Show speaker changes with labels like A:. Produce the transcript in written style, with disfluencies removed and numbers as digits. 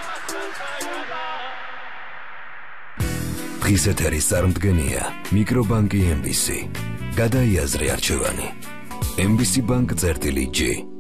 A: დღის ეთერის წარმდგენია მიკრობანკი MBC. გადაიაზრე არჩევანი. MBC Bank წერტილი G.